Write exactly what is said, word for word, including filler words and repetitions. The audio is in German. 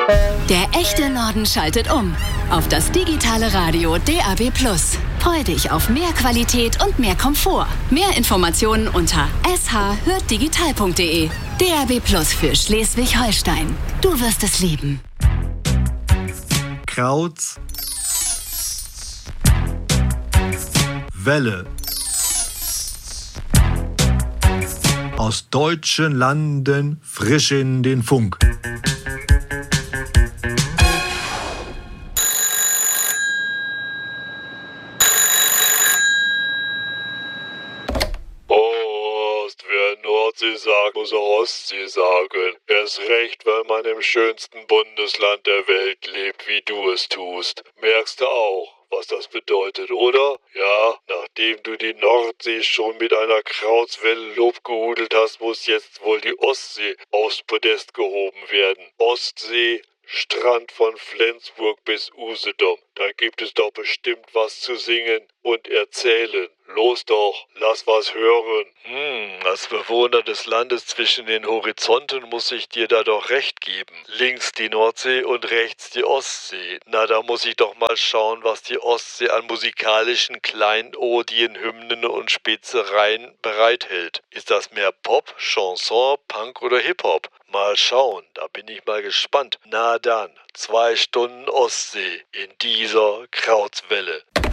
Der echte Norden schaltet um auf das digitale Radio D A B plus. Freu dich auf mehr Qualität und mehr Komfort. Mehr Informationen unter s h hört digital punkt d e. D A B plus für Schleswig-Holstein. Du wirst es lieben. Krauts Welle. Aus deutschen Landen frisch in den Funk. Ost, wer Nordsee sagt, muss auch Ostsee sagen. Erst recht, weil man im schönsten Bundesland der Welt lebt, wie du es tust. Merkst du auch, was das bedeutet, oder? Ja, nachdem du die Nordsee schon mit einer Krautswelle lobgehudelt hast, muss jetzt wohl die Ostsee aufs Podest gehoben werden. Ostsee, Strand von Flensburg bis Usedom. Da gibt es doch bestimmt was zu singen und erzählen. Los doch, lass was hören. Hm, als Bewohner des Landes zwischen den Horizonten muss ich dir da doch recht geben. Links die Nordsee und rechts die Ostsee. Na, da muss ich doch mal schauen, was die Ostsee an musikalischen Kleinodien, Hymnen und Spezereien bereithält. Ist das mehr Pop, Chanson, Punk oder Hip-Hop? Mal schauen, da bin ich mal gespannt. Na dann, zwei Stunden Ostsee in dieser Krautswelle.